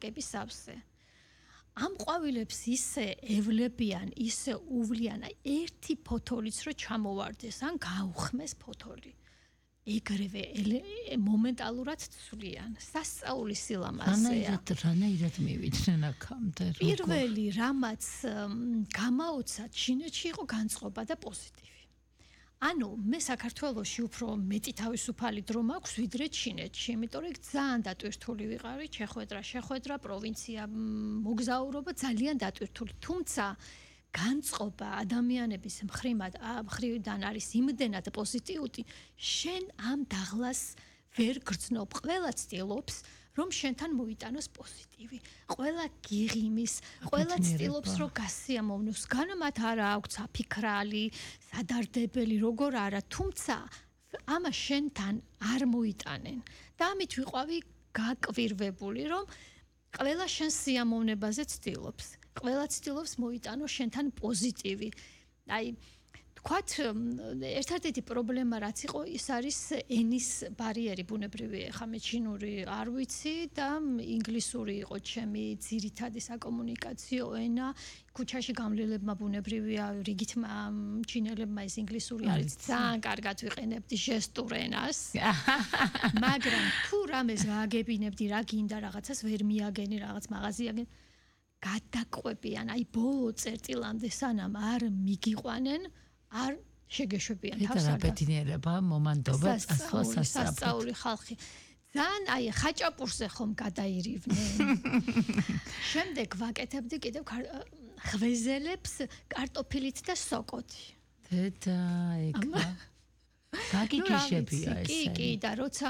ლაშაკების სავსე. ამ ყვავილებს ისე ევლებიან, ისე უვლიან, ერთი ფოთოლიც რო ჩამოვარდეს, ან გაუხმეს ფოთოლი. ეგრევე მომენტალურად ცვლიან. სასწაულის სილამაზეა. რანაირად მივიდნენ აქამდე? პირველი რამაც გამაოცა ჩინეთში იყო განწყობა და პოზიტივი. ანუ მე საქართველოში უფრო მეტი თავისუფალი დრო მაქვს ვიდრე ჩინეთში, იმიტომ რომ ძალიან დატვირთული ვიყავი, შეხვედრა, პროვინცია, მოგზაურობა ძალიან დატვირთული. თუმცა განწყობა ადამიანების მხრიდან არის იმდენად პოზიტიური, შენ ამ დაღლას ვერ გრძნობ. ყველა ცდილობს, რომ შენთან მოიტანოს პოზიტივი. ყველა გიღიმის, ყველა ცდილობს, რომ გასიამოვნოს. განა მათ არა აქვს აფიქრალი, სადარდებელი, როგორ არა, თუმცა ამას შენთან არ მოიტანენ. და ამით ვიყავი გაკვირვებული, რომ ყველა შენ სიამოვნებაზე ცდილობს. ყველა ცდილობს მოიტანოს შენთან პოზიტივი. აი თქვათ, ერთადერთი პრობლემა რაც იყო, ის არის ენის ბარიერი ბუნებრივი. ხა მე ჩინური არ ვიცი და ინგლისური იყო ჩემი ძირითადი საკომუნიკაციო ენა. ქუჩაში გამლელებმა ბუნებრივია, რიგით ჩინელებმა ეს ინგლისური არის ძალიან კარგად ვიყენებდი ჟესტურ ენას. მაგრამ თუ რამეს გააგებინებდი, რა გინდა რაღაცას ვერ მიაგენი, რაღაც მაღაზია გადაყვებიან, აი ბოლო წერტილამდე სანამ არ მიგიყვანენ, არ შეგეშვებიან თავს. და ბედნიერება, მომანდობა, სასწაული ხალხი. ძალიან აი ხაჭაპურზე ხომ გადაირივნენ. შემდეგ ვაკეთებდი კიდევ ღვეზელებს კარტოფილით და სოკოთი. დედა ეკა. გაგიჩიშებია ესე. კი, და როცა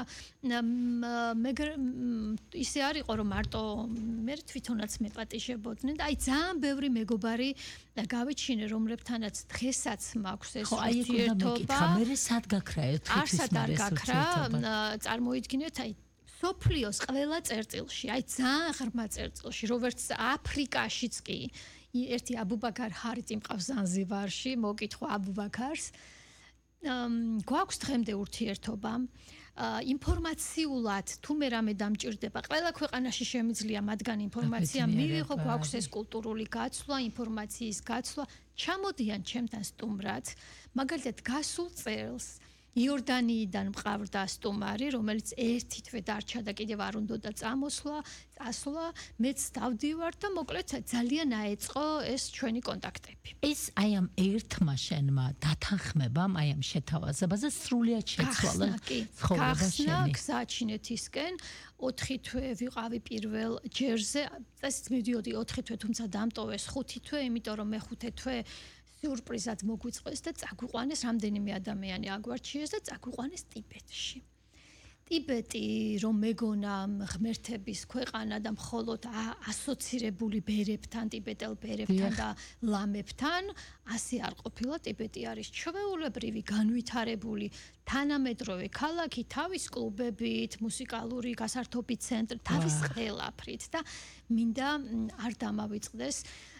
ისე არ იყო რომ მარტო მე თვითონაც მეპატიშებოდნენ და აი ძალიან ბევრი მეგობარი გავიჩინე, რომლებთანაც დღესაც მაქვს ეს ურთიერთობა. მე სად გაქრა არსად არ გაქრა, წარმოიდგინეთ, აი სოფლიოს ყველა წერტილში, აი ძალიან ღრმა წერტილში, როგორც აფრიკაშიც კი, ერთი აბუბაქარ ჰარიტი მყავს ზანზიბარში, მოკითხვა აბუბაქარს. გვაქვს დღემდე ურთიერთობა. ინფორმაციულად თუ მე რამე დამჭირდება, ყველა ქვეყანაში შემიძლია მათგან ინფორმაცია მიიღო, გვაქვს ეს კულტურული გაცვლა, ინფორმაციის გაცვლა, ჩამოდიან ჩემთან სტუმრად, მაგალითად გასულ წელს იორდანიიდან მყავდა სტუმარი, რომელიც ერთი თვე დარჩა და კიდევ არ უნდოდა წასვლა, მეც დავდივარ და მოკლედ ძალიან აეწყო ეს ჩვენი კონტაქტები. ეს აი ამ ერთმა შენმა დათანხმებამ, აი ამ შეთავაზებაზე სრულიად შეცვალა ცხოვრება შენი. გზა ჩინეთისკენ 4 თვე ვიყავი პირველ ჯერზე, წესით მიდიოდი 4 თვე, თუმცა დამტოვეს 5 თვე, იმიტომ რომ მე-5 თვე სიურპრიზად მოგვიწყვეს და წაგვიყვანეს რამდენიმე ადამიანი აგვარჩიეს და წაგვიყვანეს ტიბეტში. ტიბეტი რომ მეგონა ღმერთების ქვეყანა და მხოლოდ ასოცირებული ბერებთან, ტიბეტელ ბერებთან და ლამებთან, ასე არ ყოფილა. ტიბეტი არის ჩვეულებრივი, განვითარებული, თანამედროვე ქალაქი, თავის კლუბებით, მუსიკალური გასართობი ცენტრი, თავის ყველაფრით და მინდა არ დამავიწყდეს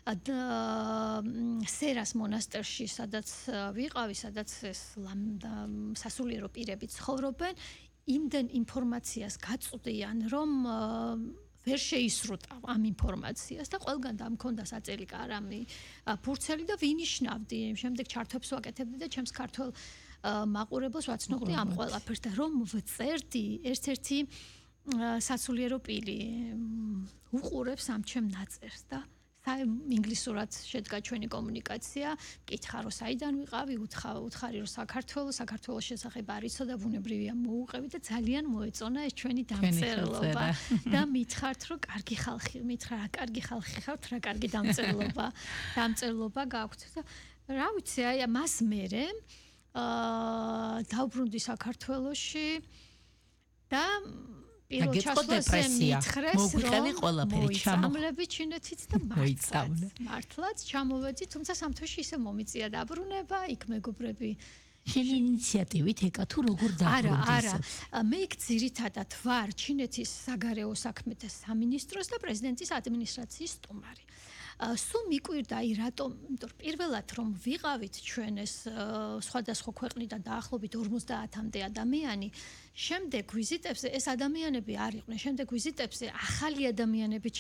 სერას მონასტერში, სადაც ვიყავი, სადაც ეს სასულიერო პირები ცხოვრობენ, იმდენ ინფორმაციას გაწვდიან, რომ ვერ შეისრუტავ ამ ინფორმაციას და ყველგან დამქონდა საწელი კარამი, ფურცელი და ვინიშნავდი. შემდეგ ჩარტებს ვაკეთებდი და ჩემს ქართველ მაყურებელს ვაცნობდი ამ ყველაფერს და რომ ვწერდი, ერთ-ერთი სასულიერო პირი უყურებს ამ ჩემ ნაწერს და ინგლისურად შედგა ჩვენი კომუნიკაცია, კითხა რომ საიდან ვიყავი, უთხარი რომ საქართველოს შესახებ არ იცოდა, ბუნებრივია მოუყევი და ძალიან მოეწონა ეს ჩვენი დამწერლობა და მითხრათ რომ კარგი ხალხი, მითხრა რა კარგი ხალხი ხართ, რა კარგი დამწერლობა გაქვთ და რა ვიცი, აი მას მერე დავბრუნდი საქართველოში და პირველ ჩასვლაზე მითხრეს, რომ მოიწამლები ჩინეთიც და მართლაც ჩამოვედი, თუმცა სამთოში ისე მომიწია დაბრუნება, იქ მეგობრები შენი ინიციატივით ეკა თუ როგორ დაბრუნდეს? არა, მე იქ ძირითადად ვარ ჩინეთის საგარეო საქმეთა სამინისტროს და პრეზიდენტის ადმინისტრაციის სტუმარი. სულ მიკვირდა აი რატომ, იმიტომ რომ პირველად რომ ვიყავით ჩვენ ეს სხვადასხვა ქვეყნიდან დაახლოებით 50-მდე ადამიანი, შემდეგ ვიზიტებზე ეს ადამიანები არ იყვნენ, შემდეგ ვიზიტებზე ახალი ადამიანები